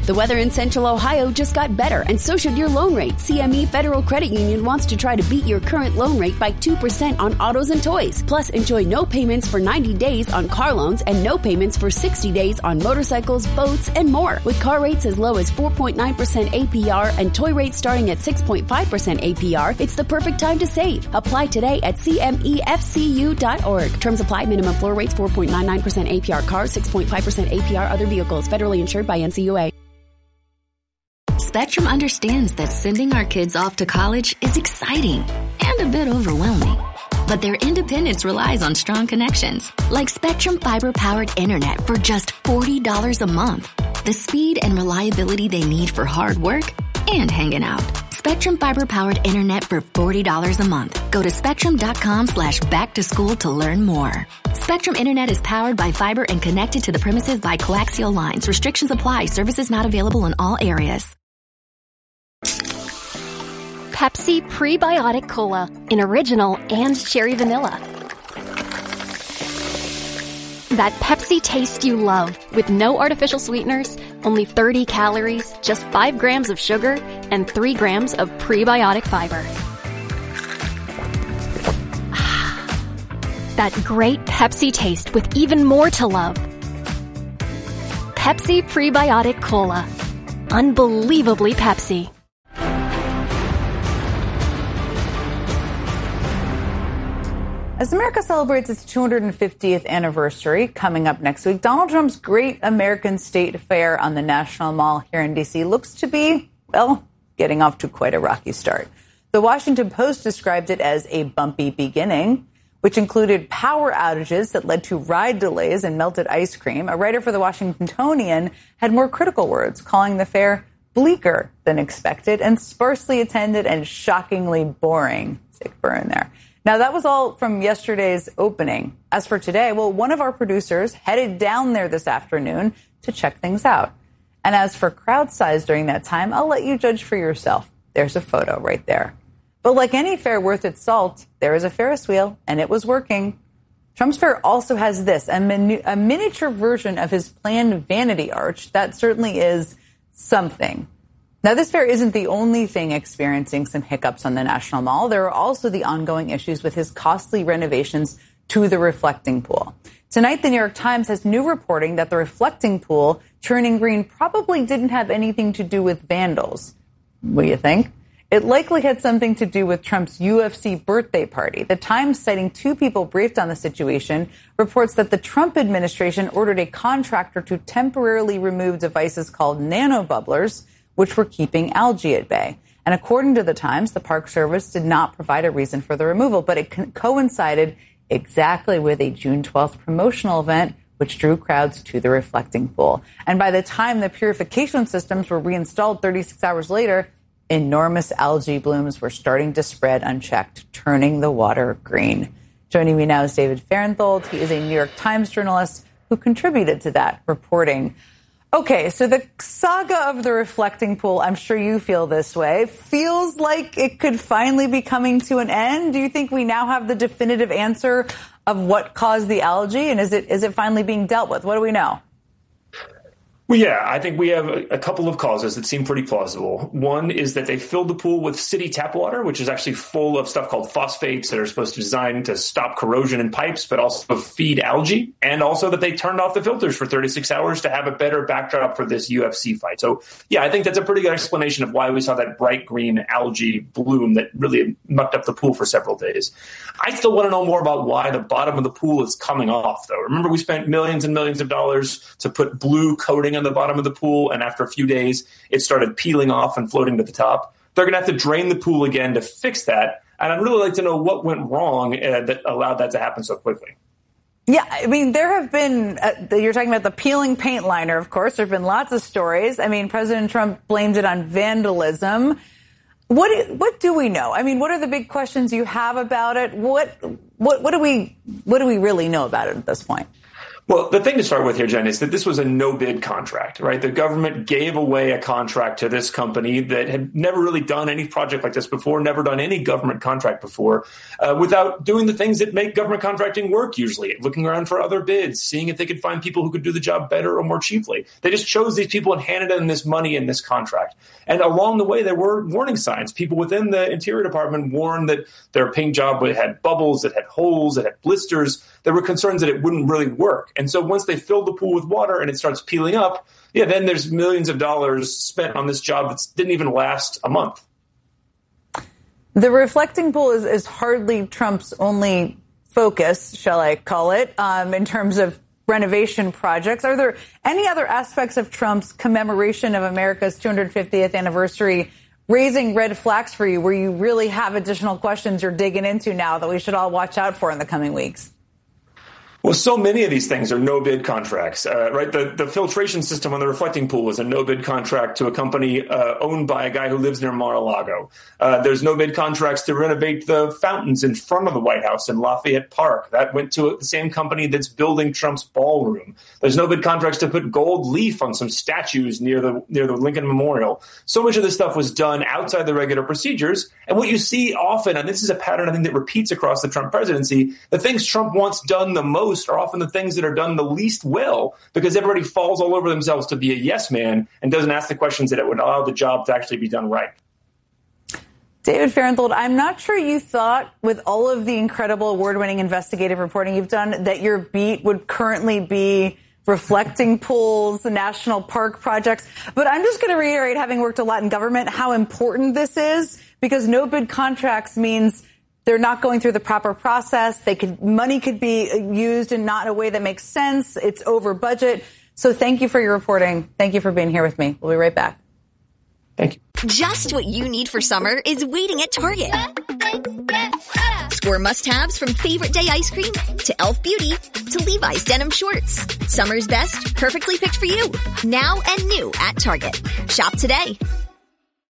The weather in Central Ohio just got better, and so should your loan rate. CME Federal Credit Union wants to try to beat your current loan rate by 2% on autos and toys. Plus, enjoy no payments for 90 days on car loans and no payments for 60 days on motorcycles, boats, and more. With car rates as low as 4.9% APR and toy rates starting at 6.5% APR, it's the perfect time to save. Apply today at CMEFCU.org. Terms apply. Minimum floor rates 4.99% APR cars, 6.5% APR other vehicles. Federally insured by NCUA. Spectrum understands that sending our kids off to college is exciting and a bit overwhelming. But their independence relies on strong connections, like Spectrum fiber-powered internet for just $40 a month. The speed and reliability they need for hard work and hanging out. Spectrum fiber-powered internet for $40 a month. Go to spectrum.com/back-to-school to learn more. Spectrum Internet is powered by fiber and connected to the premises by coaxial lines. Restrictions apply. Services not available in all areas. Pepsi Prebiotic Cola in original and cherry vanilla. That Pepsi taste you love, with no artificial sweeteners, only 30 calories, just 5 grams of sugar, and 3 grams of prebiotic fiber. That great Pepsi taste with even more to love. Pepsi Prebiotic Cola. Unbelievably Pepsi. As America celebrates its 250th anniversary coming up next week, Donald Trump's Great American State Fair on the National Mall here in D.C. looks to be, well, getting off to quite a rocky start. The Washington Post described it as a bumpy beginning, which included power outages that led to ride delays and melted ice cream. A writer for the Washingtonian had more critical words, calling the fair bleaker than expected and sparsely attended and shockingly boring. Sick burn there. Now, that was all from yesterday's opening. As for today, well, one of our producers headed down there this afternoon to check things out. And as for crowd size during that time, I'll let you judge for yourself. There's a photo right there. But like any fair worth its salt, there is a Ferris wheel, and it was working. Trump's fair also has this, a miniature version of his planned vanity arch. That certainly is something. Now, this fair isn't the only thing experiencing some hiccups on the National Mall. There are also the ongoing issues with his costly renovations to the reflecting pool. Tonight, the New York Times has new reporting that the reflecting pool turning green probably didn't have anything to do with vandals. What do you think? It likely had something to do with Trump's UFC birthday party. The Times, citing 2 people briefed on the situation, reports that the Trump administration ordered a contractor to temporarily remove devices called nanobubblers, which were keeping algae at bay. And according to the Times, the Park Service did not provide a reason for the removal, but it coincided exactly with a June 12th promotional event, which drew crowds to the reflecting pool. And by the time the purification systems were reinstalled 36 hours later, enormous algae blooms were starting to spread unchecked, turning the water green. Joining me now is David Fahrenthold. He is a New York Times journalist who contributed to that reporting. Okay, so the saga of the reflecting pool, I'm sure you feel this way, feels like it could finally be coming to an end. Do you think we now have the definitive answer of what caused the algae? And is it finally being dealt with? What do we know? Well, yeah, I think we have a couple of causes that seem pretty plausible. One is that they filled the pool with city tap water, which is actually full of stuff called phosphates that are supposed to design to stop corrosion in pipes, but also feed algae. And also that they turned off the filters for 36 hours to have a better backdrop for this UFC fight. So, yeah, I think that's a pretty good explanation of why we saw that bright green algae bloom that really mucked up the pool for several days. I still want to know more about why the bottom of the pool is coming off, though. Remember, we spent millions and millions of dollars to put blue coating on the bottom of the pool, and after a few days, it started peeling off and floating to the top. They're going to have to drain the pool again to fix that, and I'd really like to know what went wrong that allowed that to happen so quickly. Yeah, I mean, there have been, you're talking about the peeling paint liner, of course. There have been lots of stories. I mean, President Trump blamed it on vandalism. What do we know? I mean, what are the big questions you have about it? What do we really know about it at this point? Well, the thing to start with here, Jen, is that this was a no-bid contract, right? The government gave away a contract to this company that had never really done any project like this before, never done any government contract before, without doing the things that make government contracting work usually, looking around for other bids, seeing if they could find people who could do the job better or more cheaply. They just chose these people and handed them this money in this contract. And along the way, there were warning signs. People within the Interior Department warned that their paint job had bubbles, it had holes, it had blisters. There were concerns that it wouldn't really work. And so once they filled the pool with water and it starts peeling up, then there's millions of dollars spent on this job that didn't even last a month. The reflecting pool is hardly Trump's only focus, shall I call it, in terms of renovation projects. Are there any other aspects of Trump's commemoration of America's 250th anniversary raising red flags for you, where you really have additional questions you're digging into now that we should all watch out for in the coming weeks? Well, so many of these things are no-bid contracts, right? The filtration system on the reflecting pool is a no-bid contract to a company owned by a guy who lives near Mar-a-Lago. There's no-bid contracts to renovate the fountains in front of the White House in Lafayette Park. That went to the same company that's building Trump's ballroom. There's no-bid contracts to put gold leaf on some statues near the Lincoln Memorial. So much of this stuff was done outside the regular procedures. And what you see often, and this is a pattern I think that repeats across the Trump presidency, the things Trump wants done the most are often the things that are done the least well, because everybody falls all over themselves to be a yes man and doesn't ask the questions that would allow the job to actually be done right. David Fahrenthold, I'm not sure you thought, with all of the incredible award-winning investigative reporting you've done, that your beat would currently be reflecting pools, national park projects. But I'm just going to reiterate, having worked a lot in government, how important this is, because no bid contracts means they're not going through the proper process. Money could be used in not in a way that makes sense. It's over budget. So thank you for your reporting. Thank you for being here with me. We'll be right back. Thank you. Just what you need for summer is waiting at Target. Score must-haves from Favorite Day ice cream to Elf Beauty to Levi's denim shorts. Summer's best, perfectly picked for you. Now and new at Target. Shop today.